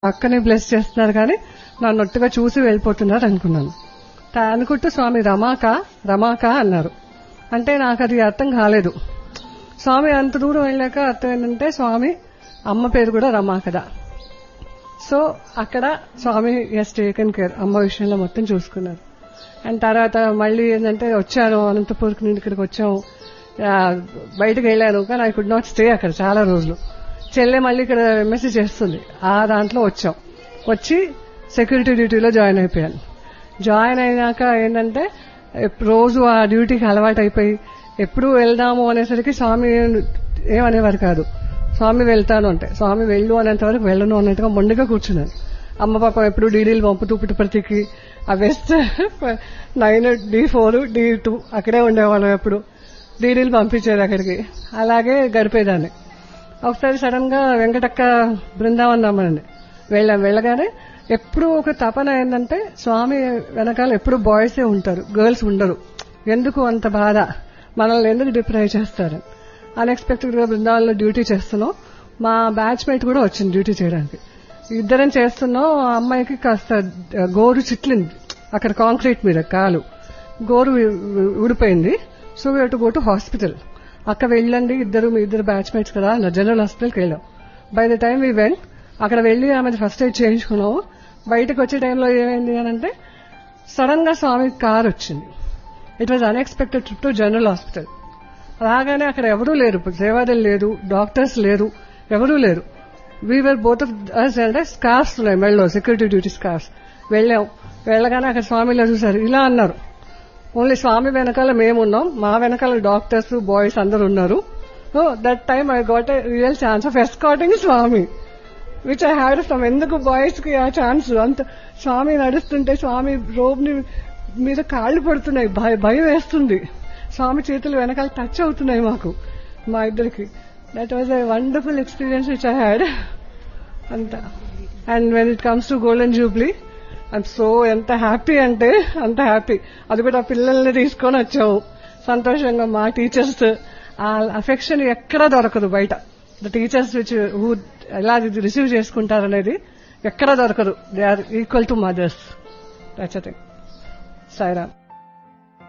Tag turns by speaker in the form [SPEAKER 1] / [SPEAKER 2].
[SPEAKER 1] అక్కనే బ్లెస్ చేస్తున్నారు కానీ నన్ను ఒట్టుగా చూసి వెళ్ళిపోతున్నారు అనుకున్నాను. అనుకుంటూ స్వామి రమాక అన్నారు. అంటే నాకు అది అర్థం కాలేదు. స్వామి అంత దూరం వెళ్ళాక అర్థం ఏంటంటే స్వామి అమ్మ పేరు కూడా రమా కదా. సో అక్కడ స్వామి ఎస్ టేకన్ కేర్, అమ్మ విషయంలో మొత్తం చూసుకున్నారు. అండ్ తర్వాత మళ్ళీ ఏంటంటే వచ్చాను అనంతపూర్కి నుండి ఇక్కడికి వచ్చాము, బయటకు వెళ్ళాను కానీ ఐ కుడ్ నాట్ స్టే అక్కడ చాలా రోజులు. చెల్లె మళ్ళీ ఇక్కడ ఎంఎస్సీ చేస్తుంది, ఆ దాంట్లో వచ్చి సెక్యూరిటీ డ్యూటీలో జాయిన్ అయిపోయాను. జాయిన్ అయినాక ఏంటంటే రోజు ఆ డ్యూటీకి అలవాటు అయిపోయి ఎప్పుడు వెళ్దాము అనేసరికి స్వామి ఏమనేవారు కాదు. స్వామి వెళ్తాను అంటే స్వామి వెళ్ళు అనేంత వరకు వెళ్ళను అన్నట్టుగా మొండిగా కూర్చున్నాను. అమ్మ పాప ఎప్పుడు డీడీలు పంపుతూ పుట్టుపర్తికి ఆ వెస్ట్ 9 D4 D2 అక్కడే ఉండేవాళ్ళం. ఎప్పుడు డీడీలు పంపించేది అక్కడికి, అలాగే గడిపేదాన్ని. ఒకసారి సడన్ గా వెంకటక్క బృందావనం రమ్మనండి వెళ్ళగానే ఎప్పుడు ఒక తపన ఏంటంటే స్వామి వెనకాల ఎప్పుడు బాయ్సే ఉంటారు, గర్ల్స్ ఉండరు. ఎందుకు అంత బాధ, మనల్ని ఎందుకు డిప్రైవ్ చేస్తారు. అన్ఎక్స్పెక్టెడ్ గా బృందావనంలో డ్యూటీ చేస్తున్నాం. మా బ్యాచ్ మేట్ కూడా వచ్చింది డ్యూటీ చేయడానికి. ఇద్దరం చేస్తున్నాం. ఆ అమ్మాయికి కాస్త గోరు చిట్లింది అక్కడ కాంక్రీట్ మీద, కాలు గోరు ఊడిపోయింది. So we have to go to hospital. అక్కడ వెళ్ళండి మీ ఇద్దరు బ్యాచ్ మేట్స్ కదా, జనరల్ హాస్పిటల్కి వెళ్ళాం. By the time we went, అక్కడ వెళ్లి ఆమె ఫస్ట్ ఎయిడ్ చేయించుకున్నాము. బయటకు వచ్చే టైంలో ఏమైంది అని అంటే సడన్ గా స్వామి కార్ వచ్చింది. It was unexpected trip to general hospital. రాగానే అక్కడ ఎవరూ లేరు, సేవాదలు లేదు, డాక్టర్స్ లేరు, ఎవరూ లేరు. వీవర్ బోత్ ఆఫ్ అస్ అంటే స్కార్ఫ్స్ ఉన్నాయి మెళ్ళలో, సెక్యూరిటీ డ్యూటీ స్కార్ఫ్స్. వెళ్ళగానే అక్కడ స్వామిలో చూసారు, ఇలా అన్నారు. ఓన్లీ స్వామి వెనకాల మేమున్నాం, మా వెనకాల డాక్టర్స్ బాయ్స్ అందరు ఉన్నారు. So that time I got a real chance of escorting Swamy, which I had from. ఎందుకు బాయ్స్ కి ఆ ఛాన్స్? అంత స్వామి నడుస్తుంటే స్వామి రోబ్ ని మీద కాళ్లు పడుతున్నాయి, భయం వేస్తుంది. స్వామి చేతులు వెనకాల టచ్ అవుతున్నాయి మాకు, మా ఇద్దరికి. That was a wonderful experience which I had అంతా. And when it comes to golden Jubilee I'm so ఎంత హ్యాపీ అంటే అంత హ్యాపీ. అది కూడా పిల్లల్ని తీసుకొని వచ్చాము సంతోషంగా. మా టీచర్స్ ఆ అఫెక్షన్ ఎక్కడా దొరకదు బయట. ద టీచర్స్ విచ్ హూ ఎలా రిసీవ్ చేసుకుంటారనేది ఎక్కడా దొరకదు. They are equal to mothers. That's a thing. Sairam.